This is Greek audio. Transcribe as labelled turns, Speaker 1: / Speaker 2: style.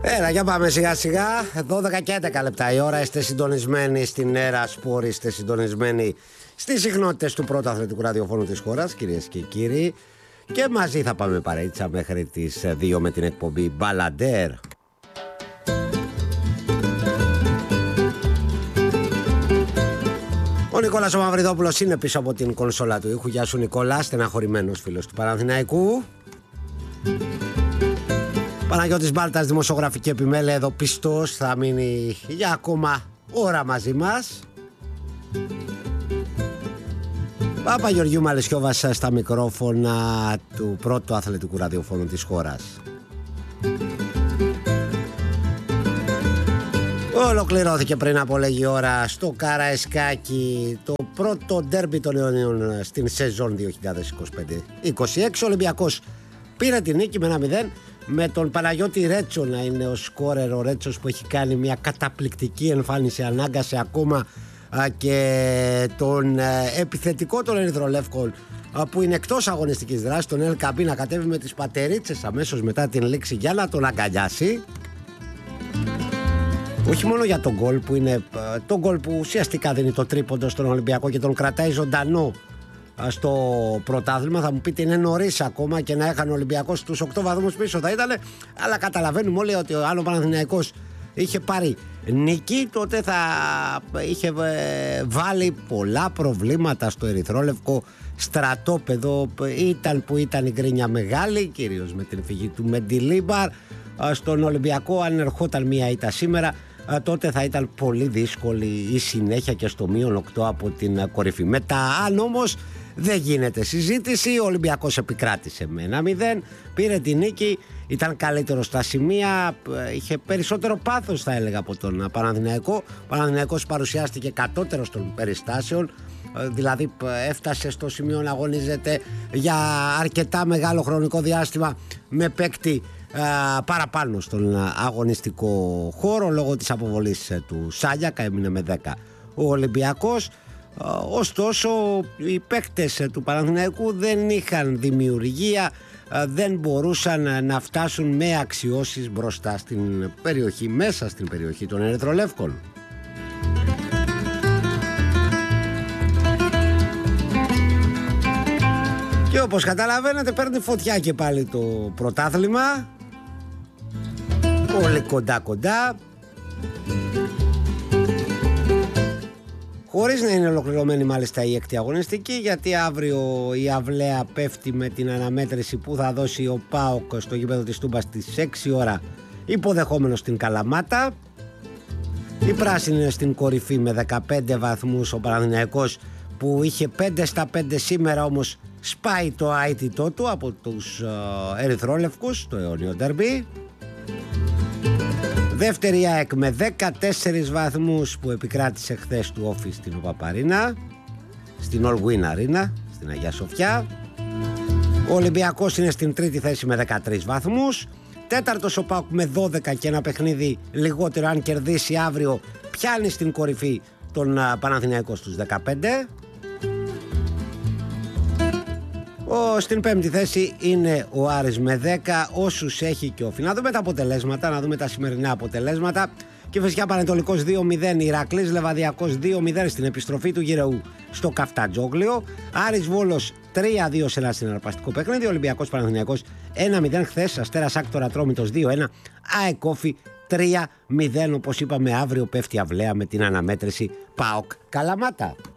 Speaker 1: Έλα, για πάμε σιγά σιγά. 12 και 11 λεπτά η ώρα. Είστε συντονισμένοι στην Έρα Σπορ, είστε συντονισμένοι στις συχνότητες του πρώτου αθλητικού ραδιοφώνου της χώρας, κυρίες και κύριοι. Και μαζί θα πάμε παρέτσα μέχρι τις 2 με την εκπομπή Μπαλαντέρ. Ο Νικόλας ο Μαυριδόπουλος είναι πίσω από την κονσόλα του ήχου. Γεια σου Νικόλα, στεναχωρημένος φίλος του Παναθηναϊκού. Παναγιώτης Μπάλτας, δημοσιογραφική επιμέλεια, εδώ πιστός, θα μείνει για ακόμα ώρα μαζί μας. Παπαγεωργίου Μαλαισιώβας στα μικρόφωνα του πρώτου αθλητικού ραδιοφώνου της χώρας. Ολοκληρώθηκε πριν από λίγη ώρα στο Καραϊσκάκι το πρώτο ντέρμπι των Ιωνίων στην σεζόν 2025-26. Ο Ολυμπιακός πήρε την νίκη με 1-0 με τον Παναγιώτη Ρέτσο να είναι ο σκόρερ. Ο Ρέτσος που έχει κάνει μια καταπληκτική εμφάνιση, ανάγκασε ακόμα και τον επιθετικό των Ερυθρολεύκων που είναι εκτός αγωνιστικής δράσης, τον Ελ Καμπή, να κατέβει με τις πατερίτσες αμέσως μετά την λήξη για να τον αγκαλιάσει. Όχι μόνο για τον γκολ που είναι το γκολ που ουσιαστικά δίνει το τρίποντο στον Ολυμπιακό και τον κρατάει ζωντανό στο πρωτάθλημα. Θα μου πείτε είναι νωρίς ακόμα και να έχανε ο Ολυμπιακός τους 8 βαθμούς πίσω θα ήταν, αλλά καταλαβαίνουμε όλοι ότι αν ο Παναθηναϊκός είχε πάρει νίκη τότε θα είχε βάλει πολλά προβλήματα στο ερυθρόλευκο στρατόπεδο. Ήταν που ήταν η γκρίνια μεγάλη, κυρίως με την φυγή του Μεντιλίμπαρ στον Ολυμπιακό. Αν ερχόταν μια ήττα σήμερα τότε θα ήταν πολύ δύσκολη η συνέχεια και στο -8 από την κορυφή. Μετά αν όμως δεν γίνεται συζήτηση, ο Ολυμπιακός επικράτησε με 1-0, πήρε τη νίκη, ήταν καλύτερο στα σημεία, είχε περισσότερο πάθος θα έλεγα από τον Παναθηναϊκό. Ο Παναθηναϊκός παρουσιάστηκε κατώτερος των περιστάσεων, δηλαδή έφτασε στο σημείο να αγωνίζεται για αρκετά μεγάλο χρονικό διάστημα με παίκτη παραπάνω στον αγωνιστικό χώρο λόγω της αποβολής του Σάγιακα, έμεινε με 10 ο Ολυμπιακός. Ωστόσο οι παίκτες του Παναθηναϊκού δεν είχαν δημιουργία, δεν μπορούσαν να φτάσουν με αξιώσεις μπροστά στην περιοχή, μέσα στην περιοχή των Ερυθρολεύκων. Και όπως καταλαβαίνετε παίρνει φωτιά και πάλι το πρωτάθλημα. Πολύ κοντά. Χωρίς να είναι ολοκληρωμένη μάλιστα η έκτη αγωνιστική, γιατί αύριο η αυλαία πέφτει με την αναμέτρηση που θα δώσει ο ΠΑΟΚ στο γήπεδο της Τούμπας στις 6 ώρα, υποδεχόμενος την Καλαμάτα. Η πράσινη είναι στην κορυφή με 15 βαθμούς. Ο Παναθηναϊκός που είχε 5 στα 5 σήμερα όμως σπάει το αίτητό του από τους Ερυθρόλευκους στο αιώνιο ντερμπι. Δεύτερη η ΑΕΚ με 14 βαθμούς που επικράτησε χθες του Όφη στην Παπαρίνα, στην All Win Arena, στην Αγία Σοφιά. Ο Ολυμπιακός είναι στην τρίτη θέση με 13 βαθμούς. Τέταρτος ο ΠΑΟΚ με 12 και ένα παιχνίδι λιγότερο, αν κερδίσει αύριο πιάνει στην κορυφή τον Παναθηναϊκό στους 15. Στην πέμπτη θέση είναι ο Άρης με 10, όσους έχει και Όφη. Να δούμε τα αποτελέσματα, να δούμε τα σημερινά αποτελέσματα. Κηφισιά Πανετολικός 2-0, Ηρακλής Λεβαδιακός 2-0 στην επιστροφή του Γυρεού στο Καφτατζόγλιο. Άρης Βόλος 3-2 σε ένα συναρπαστικό παιχνίδι. Ολυμπιακός Παναθηναϊκός 1-0 χθες. Αστέρας Άκτορ Ατρόμητος 2-1. ΑΕΚ Όφη 3-0. Όπως είπαμε, αύριο πέφτει αυλαία με την αναμέτρηση ΠΑΟΚ Καλαμάτα.